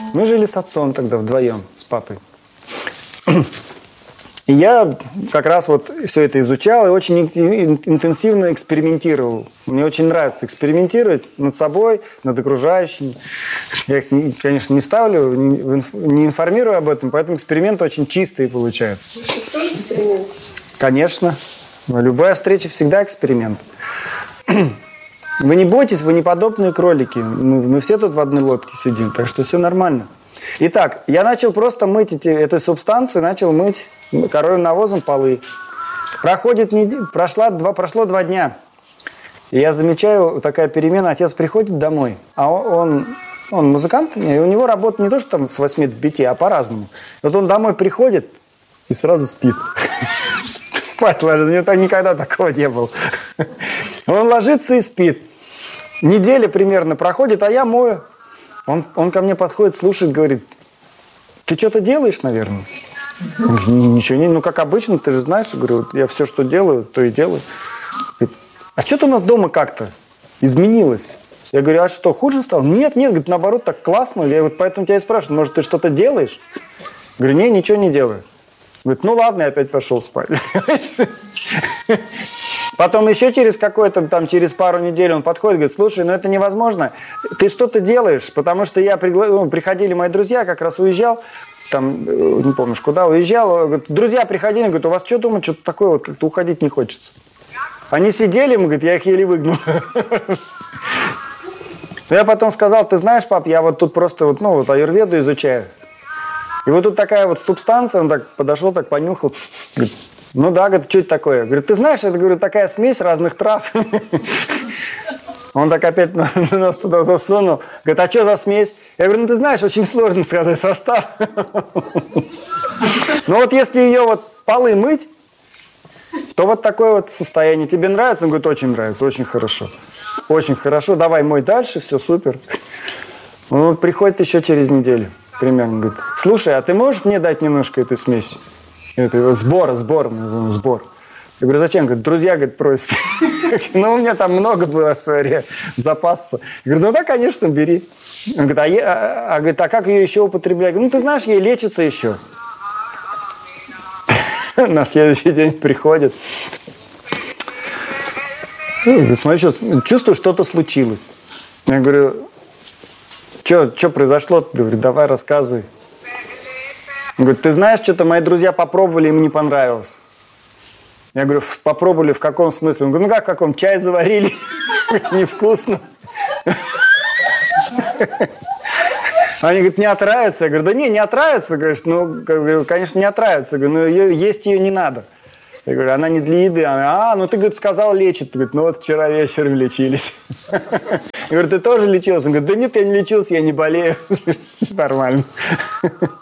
Мы жили с отцом тогда вдвоем, с папой. И я как раз вот все это изучал и очень интенсивно экспериментировал. Мне очень нравится экспериментировать над собой, над окружающими. Я их, конечно, не ставлю, не информирую об этом, поэтому эксперименты очень чистые получаются. Это тоже эксперимент? Конечно. Любая встреча всегда эксперимент. Вы не бойтесь, вы не подобные кролики. Мы все тут в одной лодке сидим, так что все нормально. Итак, я начал просто мыть этой субстанцией, начал мыть коровьим навозом полы. Прошло 2 дня. И я замечаю, такая перемена. Отец приходит домой, а он музыкант, и у него работа не то, что там с 8 до 5, а по-разному. Вот он домой приходит и сразу спит. Спать ложится. У него так никогда такого не было. Он ложится и спит. Неделя примерно проходит, а я мою. Он ко мне подходит, слушает, говорит: ты что-то делаешь, наверное? Ничего не, как обычно, ты же знаешь. Я говорю: я все, что делаю, то и делаю. Говорит: а что-то у нас дома как-то изменилось. Я говорю: а что, хуже стало? Нет, говорит, наоборот, так классно. Я вот поэтому тебя и спрашиваю: может, ты что-то делаешь? Говорю: не, ничего не делаю. Говорит: ну ладно, я опять пошел спать. Потом еще через через пару недель он подходит, говорит: слушай, это невозможно, ты что-то делаешь, потому что приходили мои друзья, как раз уезжал, не помнишь куда, уезжал, говорит, друзья приходили, говорят: у вас что дома, что-то такое, вот как-то уходить не хочется. Они сидели, говорит, я их еле выгнал. Я потом сказал: ты знаешь, пап, я вот тут просто аюрведу изучаю. И вот тут такая вот субстанция, он так подошел, так понюхал, говорит: ну да, говорит, что это такое? Говорит: ты знаешь, это, говорю, такая смесь разных трав. Он так опять нас туда засунул. Говорит: а что за смесь? Я говорю: ты знаешь, очень сложно сказать состав. Но вот если ее полы мыть, то вот такое вот состояние. Тебе нравится? Он говорит: очень нравится, очень хорошо. Очень хорошо, давай мой дальше, все супер. Он приходит еще через неделю примерно, говорит: слушай, а ты можешь мне дать немножко этой смеси? Это сбор, мы называем сбор. Я говорю: зачем? Говорит: друзья, говорит, просят. У меня там много было в свое время запаса. Я говорю: ну да, конечно, бери. Он говорит: а как ее еще употреблять? Я говорю: ты знаешь, ей лечится еще. На следующий день приходит. Смотри, чувствую, что-то случилось. Я говорю: что произошло? Говорит: давай, рассказывай. Он говорит: ты знаешь, что-то мои друзья попробовали, им не понравилось. Я говорю: попробовали в каком смысле? Он говорит: как в каком? Чай заварили, невкусно. Они говорят: не отравится. Я говорю: да не отравится. Говорю, конечно, не отравится. Говорю: но есть ее не надо. Я говорю: она не для еды. Она: ты, говорит, сказал, лечит. Говорит: ну вот вчера вечером лечились. Я говорю: ты тоже лечился? Он говорит: да нет, я не лечился, я не болею. Нормально.